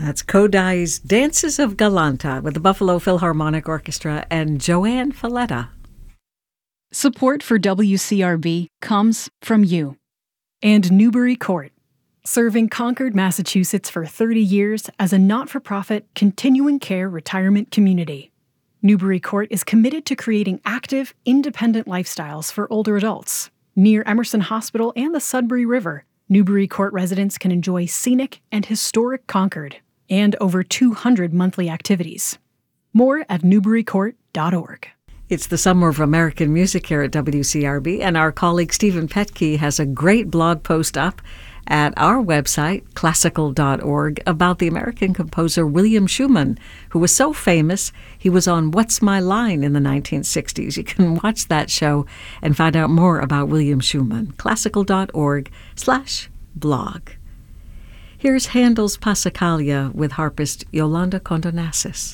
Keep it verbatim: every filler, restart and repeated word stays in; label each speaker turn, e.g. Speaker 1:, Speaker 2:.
Speaker 1: That's Kodai's Dances of Galanta with the Buffalo Philharmonic Orchestra and Joanne Falletta.
Speaker 2: Support for W C R B comes from you.
Speaker 3: And Newbury Court, serving Concord, Massachusetts for thirty years as a not-for-profit continuing care retirement community. Newbury Court is committed to creating active, independent lifestyles for older adults. Near Emerson Hospital and the Sudbury River, Newbury Court residents can enjoy scenic and historic Concord and over two hundred monthly activities. More at newbury court dot org.
Speaker 1: It's the Summer of American Music here at W C R B, and our colleague Stephen Petke has a great blog post up at our website, classical dot org, about the American composer William Schumann, who was so famous he was on What's My Line in the nineteen sixties. You can watch that show and find out more about William Schumann. classical dot org slash blog. Here's Handel's Passacaglia with harpist Yolanda Condonassis.